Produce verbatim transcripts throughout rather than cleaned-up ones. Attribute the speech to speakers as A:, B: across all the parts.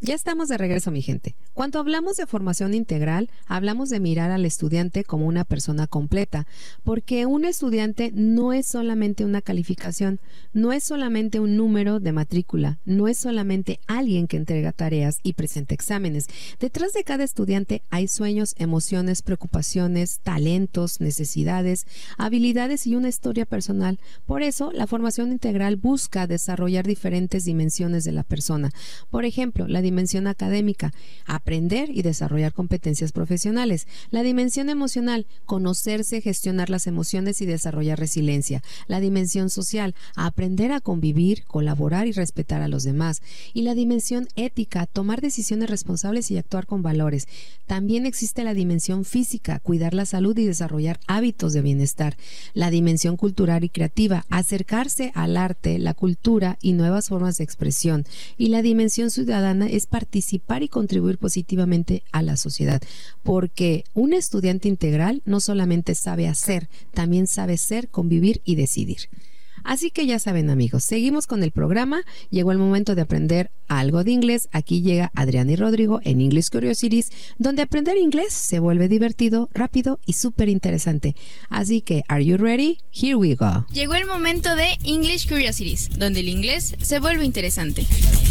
A: Ya estamos de regreso, mi gente. Cuando hablamos de formación integral, hablamos de mirar al estudiante como una persona completa, porque un estudiante no es solamente una calificación, no es solamente un número de matrícula, no es solamente alguien que entrega tareas y presenta exámenes. Detrás de cada estudiante hay sueños, emociones, preocupaciones, talentos, necesidades, habilidades y una historia personal. Por eso, la formación integral busca desarrollar diferentes dimensiones de la persona. Por ejemplo, la dimensión académica, aprender y desarrollar competencias profesionales. La dimensión emocional, conocerse, gestionar las emociones y desarrollar resiliencia. La dimensión social, aprender a convivir, colaborar y respetar a los demás. Y la dimensión ética, tomar decisiones responsables y actuar con valores. También existe la dimensión física, cuidar la salud y desarrollar hábitos de bienestar. La dimensión cultural y creativa, acercarse al arte, la cultura y nuevas formas de expresión. Y la dimensión ciudadana es participar y contribuir positivamente a la sociedad, porque un estudiante integral no solamente sabe hacer, también sabe ser, convivir y decidir. Así que ya saben, amigos, seguimos con el programa. Llegó el momento de aprender algo de inglés. Aquí llega Adriana y Rodrigo en English Curiosities, donde aprender inglés se vuelve divertido, rápido y súper interesante. Así que, ¿are you ready? Here we go.
B: Llegó el momento de English Curiosities, donde el inglés se vuelve interesante.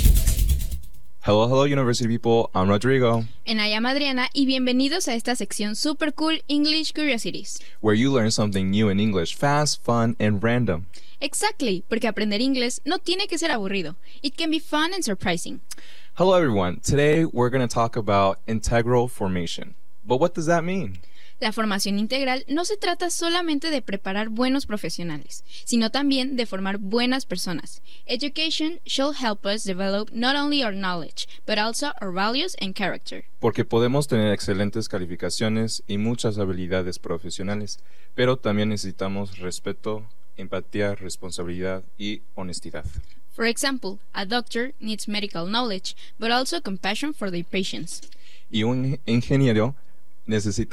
C: Hello, hello, University people. I'm Rodrigo.
B: And I am Adriana, y bienvenidos a esta sección super cool English Curiosities,
C: Where you learn something new in English, fast, fun, and random.
B: Exactly, porque aprender inglés no tiene que ser aburrido. It can be fun and surprising.
C: Hello, everyone. Today, we're going to talk about integral formation. But what does that mean?
B: La formación integral no se trata solamente de preparar buenos profesionales, sino también de formar buenas personas. Education should help us develop not only our knowledge, but also our values and character.
C: Porque podemos tener excelentes calificaciones y muchas habilidades profesionales, pero también necesitamos respeto, empatía, responsabilidad y honestidad.
B: For example, a doctor needs medical knowledge, but also compassion for their patients.
C: Y un ingeniero necesita